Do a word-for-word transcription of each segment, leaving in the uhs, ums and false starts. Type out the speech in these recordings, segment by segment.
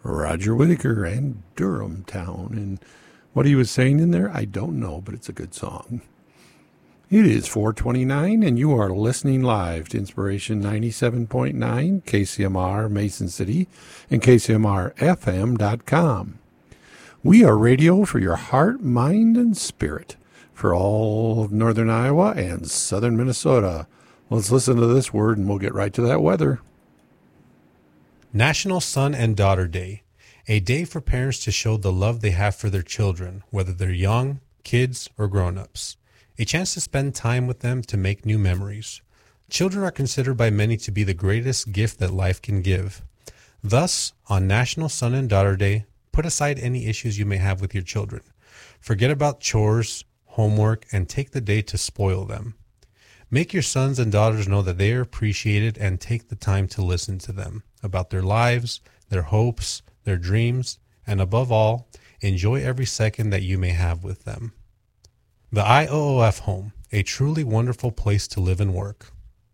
Roger Whittaker and Durham Town. And what he was saying in there, I don't know, but it's a good song. It is four twenty-nine, and you are listening live to Inspiration ninety-seven point nine, K C M R, Mason City, and K C M R F M dot com. We are radio for your heart, mind, and spirit for all of northern Iowa and southern Minnesota. Let's listen to this word, and we'll get right to that weather. National Son and Daughter Day, a day for parents to show the love they have for their children, whether they're young, kids, or grown-ups. A chance to spend time with them to make new memories. Children are considered by many to be the greatest gift that life can give. Thus, on National Son and Daughter Day, put aside any issues you may have with your children. Forget about chores, homework, and take the day to spoil them. Make your sons and daughters know that they are appreciated and take the time to listen to them about their lives, their hopes, their dreams, and above all, enjoy every second that you may have with them. The I O O F Home, a truly wonderful place to live and work.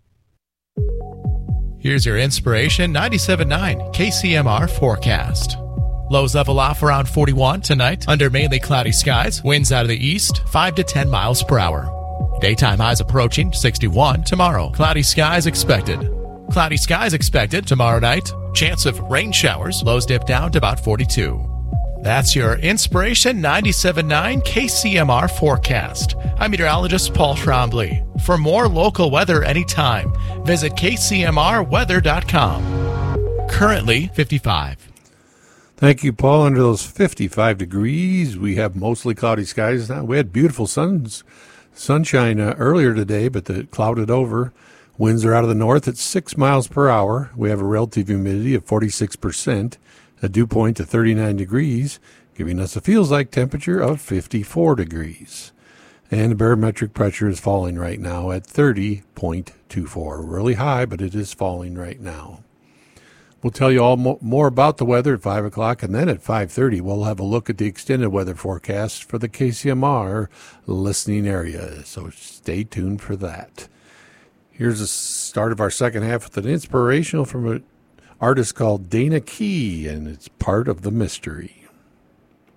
Here's your Inspiration ninety-seven point nine K C M R forecast. Lows level off around forty-one tonight under mainly cloudy skies. Winds out of the east, five to ten miles per hour. Daytime highs approaching sixty-one tomorrow. Cloudy skies expected. Cloudy skies expected tomorrow night. Chance of rain showers. Lows dip down to about forty-two. That's your Inspiration ninety-seven point nine K C M R forecast. I'm meteorologist Paul Trombley. For more local weather anytime, visit K C M R weather dot com. Currently fifty-five. Thank you, Paul. Under those fifty-five degrees, we have mostly cloudy skies now. We had beautiful suns, sunshine uh, earlier today, but the clouded over. Winds are out of the north at six miles per hour. We have a relative humidity of forty-six percent. A dew point of thirty-nine degrees, giving us a feels-like temperature of fifty-four degrees. And the barometric pressure is falling right now at thirty point two four. Really high, but it is falling right now. We'll tell you all mo- more about the weather at five o'clock, and then at five thirty we'll have a look at the extended weather forecast for the K C M R listening area. So stay tuned for that. Here's the start of our second half with an inspirational from a artist called Dana Key, and it's Part of the Mystery.